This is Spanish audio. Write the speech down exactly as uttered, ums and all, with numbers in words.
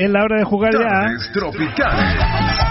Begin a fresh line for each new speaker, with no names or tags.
es la hora de jugar ya.
Tardes tropicales.